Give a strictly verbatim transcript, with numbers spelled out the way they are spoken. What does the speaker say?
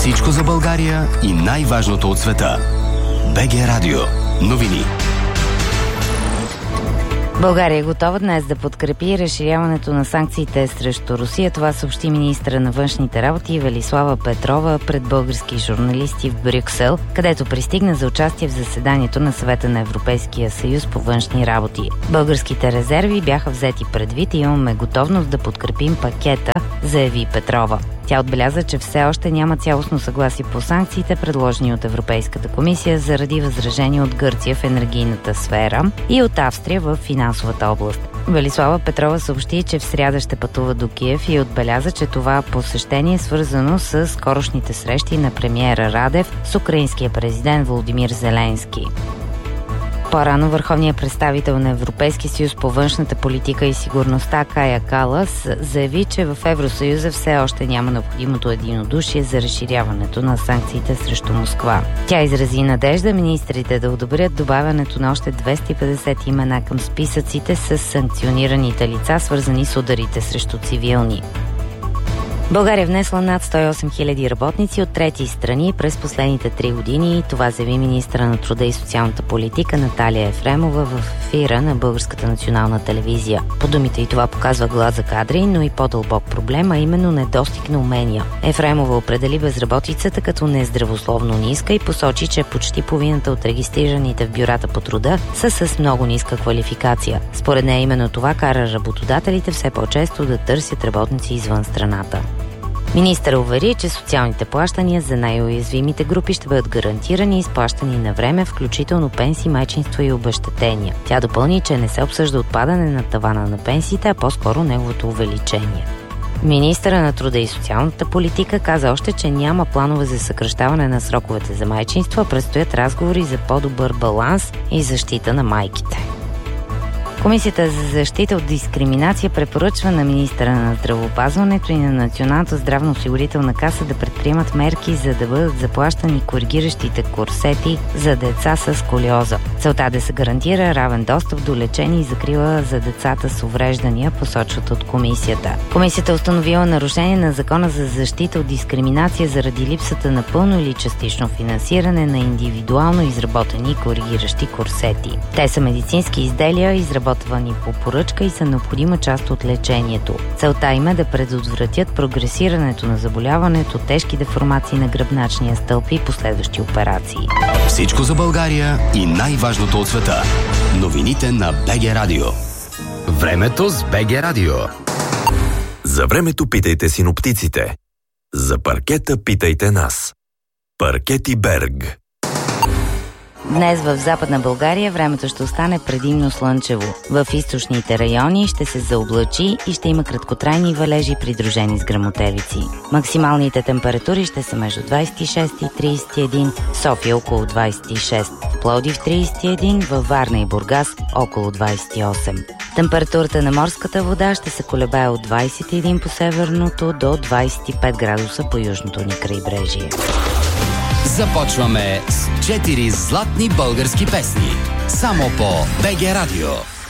Всичко за България и най-важното от света. БГ Радио. Новини. България е готова днес да подкрепи разширяването на санкциите срещу Русия. Това съобщи министъра на външните работи Велислава Петрова пред български журналисти в Брюксел, където пристигна за участие в заседанието на Съвета на Европейския съюз по външни работи. Българските резерви бяха взети предвид и имаме готовност да подкрепим пакета, заяви Петрова. Тя отбеляза, че все още няма цялостно съгласие по санкциите, предложени от Европейската комисия заради възражения от Гърция в енергийната сфера и от Австрия в финансовата област. Велислава Петрова съобщи, че в сряда ще пътува до Киев и отбеляза, че това посещение е свързано с скорошните срещи на премиера Радев с украинския президент Володимир Зеленски. По-рано върховният представител на Европейския съюз по външната политика и сигурността Кая Калас заяви, че в Евросъюза все още няма необходимото единодушие за разширяването на санкциите срещу Москва. Тя изрази надежда министрите да одобрят добавянето на още двеста и петдесет имена към списъците с санкционираните лица, свързани с ударите срещу цивилни. България внесла над сто и осем хиляди работници от трети страни през последните три години. Това заяви министъра на труда и социалната политика Наталия Ефремова в ефира на Българската национална телевизия. По думите и това показва глад за кадри, но и по-дълбок проблем, а именно недостиг на умения. Ефремова определи безработицата като нездравословно ниска и посочи, че почти половината от регистрираните в бюрата по труда са с много ниска квалификация. Според нея именно това кара работодателите все по-често да търсят работници извън страната. Министър увери, че социалните плащания за най-уязвимите групи ще бъдат гарантирани и изплащани на време, включително пенсии, майчинство и обезщетения. Тя допълни, че не се обсъжда отпадане на тавана на пенсиите, а по-скоро неговото увеличение. Министъра на труда и социалната политика каза още, че няма планове за съкращаване на сроковете за майчинство, а предстоят разговори за по-добър баланс и защита на майките. Комисията за защита от дискриминация препоръчва на министъра на здравеопазването и на Националната здравноосигурителна каса да предприемат мерки, за да бъдат заплащани коригиращите курсети за деца с сколиоза. Целта да се гарантира равен достъп до лечение и закрила за децата с увреждания, посочват от комисията. Комисията установила нарушение на Закона за защита от дискриминация заради липсата на пълно или частично финансиране на индивидуално изработени коригиращи курсети. Те са медицински изделия, изработени по поръчка и са необходима част от лечението. Целта им е да предотвратят прогресирането на заболяването, тежки деформации на гръбначния стълб и последващи операции. Всичко за България и най-важното от света. Новините на БГ Радио. Времето с БГ Радио. За времето питайте синоптиците. За паркета питайте нас. Паркети Берг. Днес в Западна България времето ще остане предимно слънчево. В източните райони ще се заоблачи и ще има краткотрайни валежи, придружени с гръмотевици. Максималните температури ще са между двадесет и шест и тридесет и един, в София около двадесет и шест, в Пловдив тридесет и един, във Варна и Бургас около двадесет и осем. Температурата на морската вода ще се колебае от двадесет и един по северното до двадесет и пет градуса по южното ни крайбрежие. Започваме с четири златни български песни. Само по БГ Радио.